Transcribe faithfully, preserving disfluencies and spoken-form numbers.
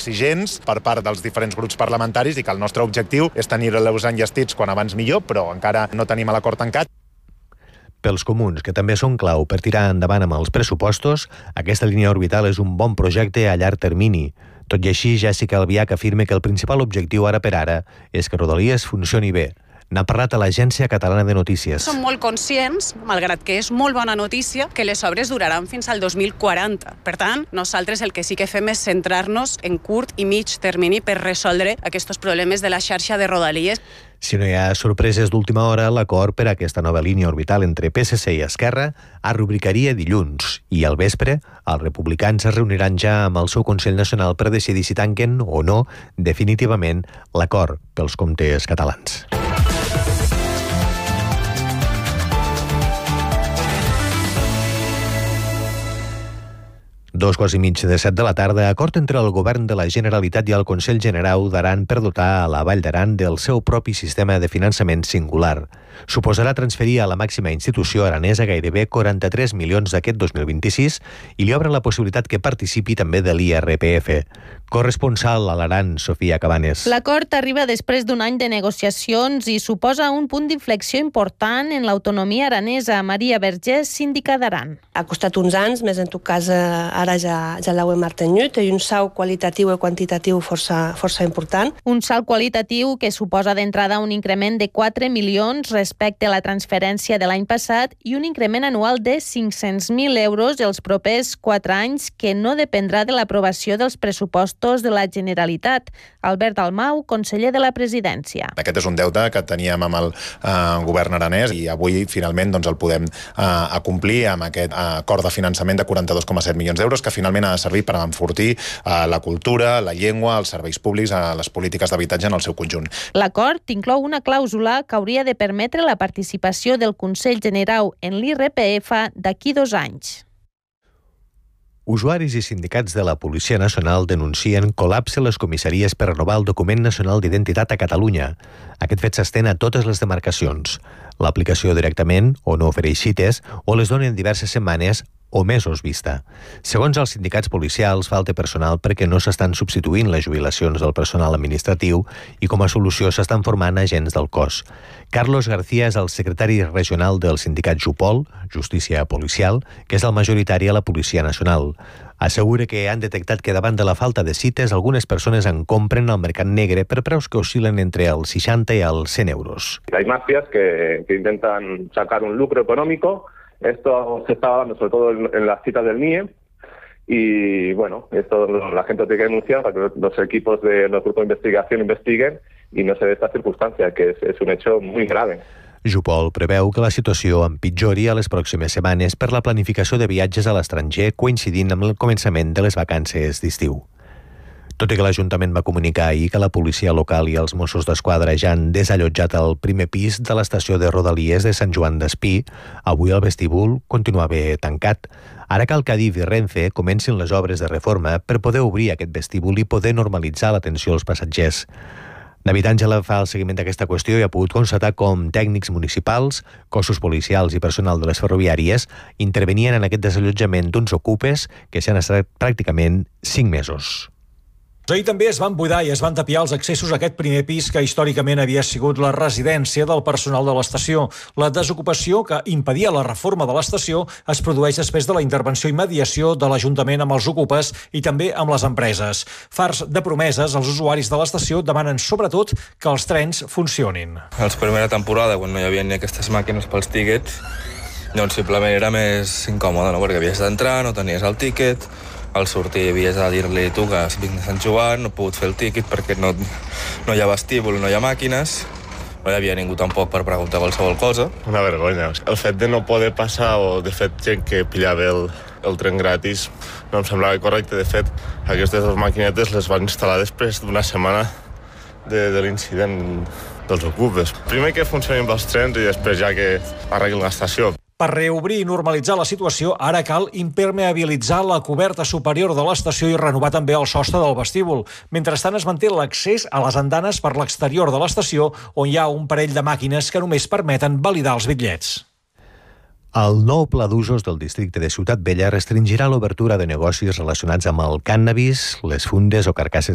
exigents per part dels diferents grups parlamentaris i que el nostre objectiu és tenir-los enllestits quan abans millor, però encara no tenim l'acord tancat. Pels comuns, que també són clau per tirar endavant amb els pressupostos, aquesta línia orbital és un bon projecte a llarg termini. Tot i així, Jessica Albiach afirma que el principal objectiu ara per ara és que Rodalies funcioni bé. N'ha parlat a l'Agència Catalana de Notícies. Som molt conscients, malgrat que és molt bona notícia, que les obres duraran fins al dos mil quaranta. Per tant, nosaltres el que sí que fem és centrar-nos en curt i mig termini per resoldre aquests problemes de la xarxa de Rodalies. Si no hi ha sorpreses d'última hora, l'acord per a aquesta nova línia orbital entre P S C i Esquerra es rubricaria dilluns i al vespre els republicans es reuniran ja amb el seu Consell Nacional per decidir si tanquen o no definitivament l'acord pels comptes catalans. Dos quarts i mig de set de la tarda, acord entre el Govern de la Generalitat i el Consell Generau d'Aran per dotar a la Vall d'Aran del seu propi sistema de finançament singular. Suposarà transferir a la màxima institució aranesa gairebé quaranta-tres milions d'aquest dos mil vint-i-sis i li obre la possibilitat que participi també de l'I R P F. Corresponsal a l'Aran, Sofia Cabanes. L'acord arriba després d'un any de negociacions i suposa un punt d'inflexió important en l'autonomia aranesa. Maria Vergés, síndica d'Aran. Ha costat uns anys, més en tot cas ara ja, ja l'heu mantingut, i un salt qualitatiu i quantitatiu força, força important. Un salt qualitatiu que suposa d'entrada un increment de quatre milions respecte a la transferència de l'any passat i un increment anual de cinc-cents mil euros els propers quatre anys que no dependrà de l'aprovació dels pressupostos de la Generalitat. Albert Almau, conseller de la Presidència. Aquest és un deute que teníem amb el eh, govern aranès i avui finalment doncs, el podem eh, acomplir amb aquest eh, acord de finançament de quaranta-dos coma set milions d'euros que finalment ha de servir per enfortir eh, la cultura, la llengua, els serveis públics, eh, les polítiques d'habitatge en el seu conjunt. L'acord inclou una clàusula que hauria de permetre la participació del Consell Generau en l'I R P F d'aquí dos anys. Usuaris i sindicats de la Policia Nacional denuncien col·lapse a les comissaries per renovar el document nacional d'identitat a Catalunya. Aquest fet s'estén a totes les demarcacions. L'aplicació directament o no ofereix cites o les donen diverses setmanes o mesos vista. Segons els sindicats policials, falta personal perquè no s'estan substituint les jubilacions del personal administratiu i com a solució s'estan formant agents del cos. Carlos García és el secretari regional del sindicat Jupol, Justícia Policial, que és el majoritari a la Policia Nacional. Assegura que han detectat que davant de la falta de cites algunes persones en compren al mercat negre per preus que oscil·len entre els seixanta i els cent euros. Hay mafias que, que intentan sacar un lucro económico. Esto se está dando sobre todo en, en las citas del N I E y bueno, esto la gente lo tiene que denunciar para que los equipos de los grupos de investigación investiguen y no se dé esta circunstancia, que es, es un hecho muy grave. Jupol preveu que la situació empitjori a les pròximes setmanes per la planificació de viatges a l'estranger coincidint amb el començament de les vacances d'estiu. Tot i que l'Ajuntament va comunicar ahir que la policia local i els Mossos d'Esquadra ja han desallotjat el primer pis de l'estació de Rodalies de Sant Joan d'Espí, avui el vestíbul continuava tancat. Ara cal que Adif i Renfe comencin les obres de reforma per poder obrir aquest vestíbul i poder normalitzar l'atenció als passatgers. David Àngela fa el seguiment d'aquesta qüestió i ha pogut constatar com tècnics municipals, cossos policials i personal de les ferroviàries intervenien en aquest desallotjament d'uns ocupes que s'han estat pràcticament cinc mesos. Ahir també es van buidar i es van tapiar els accessos a aquest primer pis que històricament havia sigut la residència del personal de l'estació. La desocupació que impedia la reforma de l'estació es produeix després de la intervenció i mediació de l'Ajuntament amb els ocupes i també amb les empreses. Farts de promeses, els usuaris de l'estació demanen sobretot que els trens funcionin. A la primera temporada, quan no hi havia ni aquestes màquines pels tíquets, doncs simplement era més incòmode, no? Perquè havies d'entrar, no tenies el tíquet, al sortir havies de dir-li tu que vinc de Sant Joan, no he pogut fer el tíquet perquè no, no hi ha vestíbul, no hi ha màquines, no hi havia ningú tampoc per preguntar qualsevol cosa. Una vergonya. El fet de no poder passar o de fet gent que pillava el, el tren gratis no em semblava correcte. De fet, aquestes dues maquinetes les van instal·lar després d'una setmana de, de l'incident dels ocupes. Primer que funcionin els trens i després ja que arreglin l'estació. Per reobrir i normalitzar la situació, ara cal impermeabilitzar la coberta superior de l'estació i renovar també el sostre del vestíbul. Mentrestant es manté l'accés a les andanes per l'exterior de l'estació, on hi ha un parell de màquines que només permeten validar els bitllets. El nou pla d'usos del districte de Ciutat Vella restringirà l'obertura de negocis relacionats amb el cànnabis, les fundes o carcasses